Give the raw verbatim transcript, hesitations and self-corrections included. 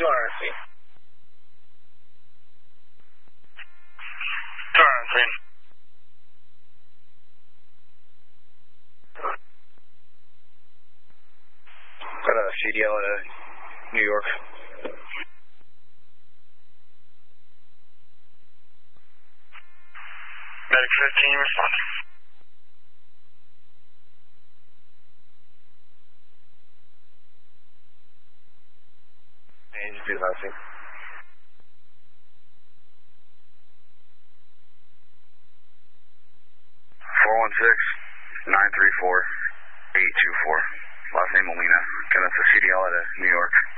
two hundred feet. two hundred feet. Got a C D L at New York. Medic fifteen, responding. Agency last four one six, nine three four, eight two four. Last name Molina. Got us a C D L at New York.